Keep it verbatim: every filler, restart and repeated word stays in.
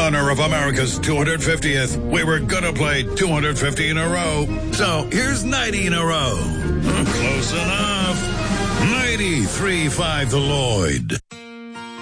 honor of America's two hundred fiftieth, we were gonna play two hundred fifty in a row. So here's ninety in a row. Close enough. ninety-three point five The Lloyd.